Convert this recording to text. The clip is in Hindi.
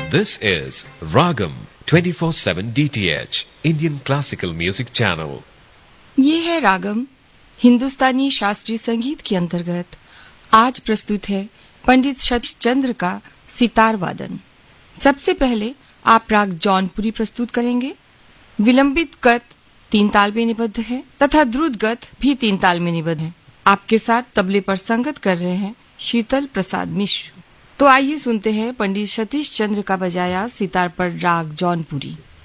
This is Ragam 24/7 DTH Indian Classical Music Channel. ये है रागम हिंदुस्तानी शास्त्रीय संगीत के अंतर्गत। आज प्रस्तुत है पंडित सतीश चंद्र का सितार वादन। सबसे पहले आप राग जौनपुरी प्रस्तुत करेंगे। विलंबित गत 3 ताल में निबद्ध है तथा द्रुत गत भी 3 ताल में निबद्ध है। आपके साथ तबले पर संगत कर रहे हैं शीतल प्रसाद मिश्र। तो आइए सुनते हैं पंडित सतीश चंद्र का बजाया सितार पर राग जौनपुरी।